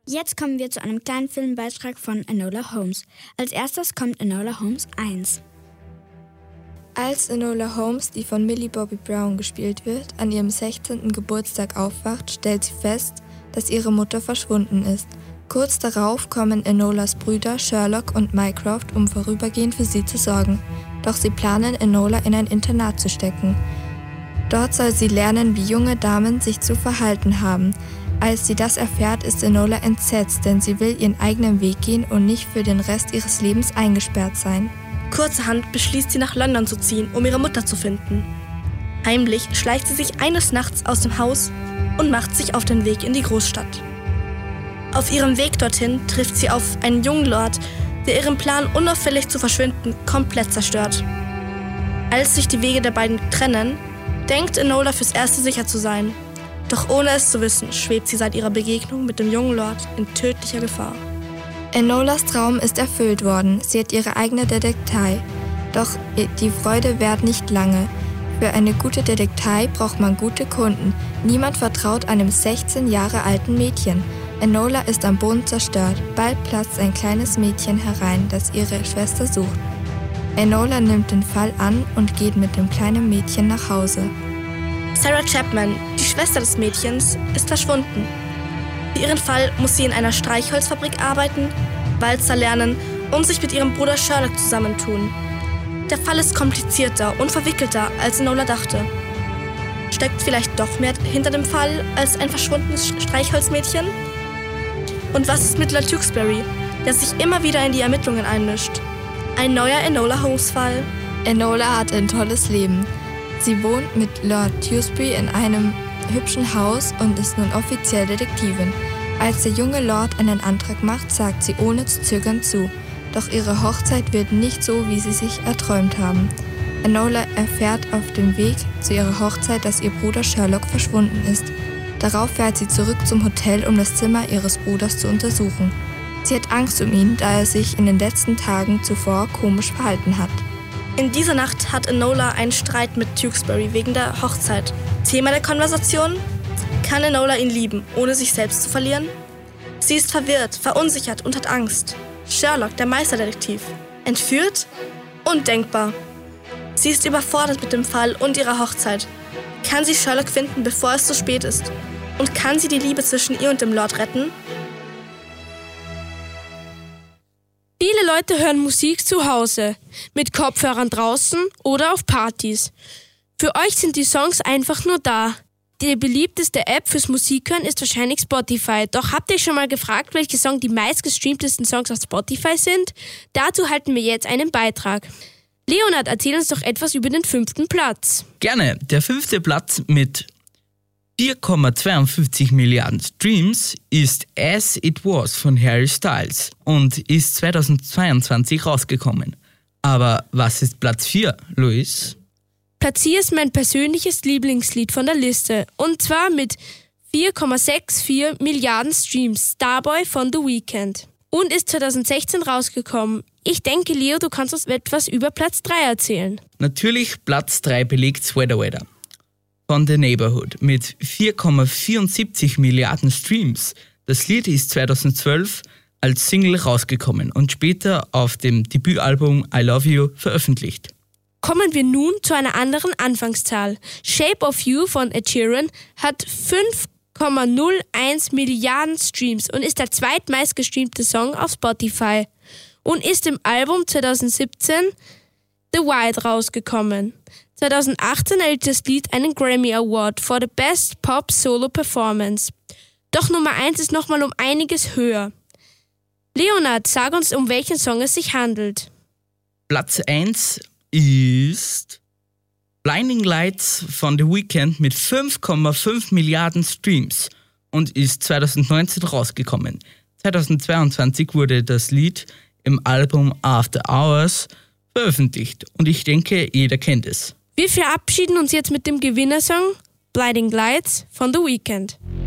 Jetzt kommen wir zu einem kleinen Filmbeitrag von Enola Holmes. Als erstes kommt Enola Holmes 1. Als Enola Holmes, die von Millie Bobby Brown gespielt wird, an ihrem 16. Geburtstag aufwacht, stellt sie fest, dass ihre Mutter verschwunden ist. Kurz darauf kommen Enolas Brüder Sherlock und Mycroft, um vorübergehend für sie zu sorgen. Doch sie planen, Enola in ein Internat zu stecken. Dort soll sie lernen, wie junge Damen sich zu verhalten haben. Als sie das erfährt, ist Enola entsetzt, denn sie will ihren eigenen Weg gehen und nicht für den Rest ihres Lebens eingesperrt sein. Kurzerhand beschließt sie, nach London zu ziehen, um ihre Mutter zu finden. Heimlich schleicht sie sich eines Nachts aus dem Haus und macht sich auf den Weg in die Großstadt. Auf ihrem Weg dorthin trifft sie auf einen jungen Lord, der ihren Plan, unauffällig zu verschwinden, komplett zerstört. Als sich die Wege der beiden trennen, denkt Enola fürs Erste sicher zu sein. Doch ohne es zu wissen, schwebt sie seit ihrer Begegnung mit dem jungen Lord in tödlicher Gefahr. Enolas Traum ist erfüllt worden. Sie hat ihre eigene Detektei. Doch die Freude währt nicht lange. Für eine gute Detektei braucht man gute Kunden. Niemand vertraut einem 16 Jahre alten Mädchen. Enola ist am Boden zerstört. Bald platzt ein kleines Mädchen herein, das ihre Schwester sucht. Enola nimmt den Fall an und geht mit dem kleinen Mädchen nach Hause. Sarah Chapman, die Schwester des Mädchens, ist verschwunden. Für ihren Fall muss sie in einer Streichholzfabrik arbeiten, Walzer lernen und sich mit ihrem Bruder Sherlock zusammentun. Der Fall ist komplizierter und verwickelter, als Enola dachte. Steckt vielleicht doch mehr hinter dem Fall als ein verschwundenes Streichholzmädchen? Und was ist mit Lord Tewkesbury, der sich immer wieder in die Ermittlungen einmischt? Ein neuer Enola Holmes-Fall? Enola hat ein tolles Leben. Sie wohnt mit Lord Tewkesbury in einem hübschen Haus und ist nun offiziell Detektivin. Als der junge Lord einen Antrag macht, sagt sie ohne zu zögern zu. Doch ihre Hochzeit wird nicht so, wie sie sich erträumt haben. Enola erfährt auf dem Weg zu ihrer Hochzeit, dass ihr Bruder Sherlock verschwunden ist. Darauf fährt sie zurück zum Hotel, um das Zimmer ihres Bruders zu untersuchen. Sie hat Angst um ihn, da er sich in den letzten Tagen zuvor komisch verhalten hat. In dieser Nacht hat Enola einen Streit mit Tewkesbury wegen der Hochzeit. Thema der Konversation? Kann Enola ihn lieben, ohne sich selbst zu verlieren? Sie ist verwirrt, verunsichert und hat Angst. Sherlock, der Meisterdetektiv. Entführt? Undenkbar. Sie ist überfordert mit dem Fall und ihrer Hochzeit. Kann sie Sherlock finden, bevor es zu spät ist? Und kann sie die Liebe zwischen ihr und dem Lord retten? Viele Leute hören Musik zu Hause, mit Kopfhörern draußen oder auf Partys. Für euch sind die Songs einfach nur da. Die beliebteste App fürs Musikhören ist wahrscheinlich Spotify. Doch habt ihr schon mal gefragt, welche Songs die meistgestreamtesten Songs auf Spotify sind? Dazu halten wir jetzt einen Beitrag. Leonard, erzähl uns doch etwas über den 5. Platz. Gerne. Der 5. Platz mit 4,52 Milliarden Streams ist As It Was von Harry Styles und ist 2022 rausgekommen. Aber was ist Platz 4, Luis? Platz 4 ist mein persönliches Lieblingslied von der Liste. Und zwar mit 4,64 Milliarden Streams, Starboy von The Weeknd. Und ist 2016 rausgekommen. Ich denke, Leo, du kannst uns etwas über Platz 3 erzählen. Natürlich Platz 3 belegt Sweater Weather von The Neighborhood mit 4,74 Milliarden Streams. Das Lied ist 2012 als Single rausgekommen und später auf dem Debütalbum I Love You veröffentlicht. Kommen wir nun zu einer anderen Anfangszahl. Shape of You von Ed Sheeran hat 5,01 Milliarden Streams und ist der zweitmeistgestreamte Song auf Spotify und ist im Album 2017 The Wild rausgekommen. 2018 erhielt das Lied einen Grammy Award for the Best Pop Solo Performance. Doch Nummer 1 ist nochmal um einiges höher. Leonard, sag uns, um welchen Song es sich handelt. Platz 1 ist Blinding Lights von The Weeknd mit 5,5 Milliarden Streams und ist 2019 rausgekommen. 2022 wurde das Lied im Album After Hours veröffentlicht und ich denke, jeder kennt es. Wir verabschieden uns jetzt mit dem Gewinnersong Blinding Lights von The Weeknd.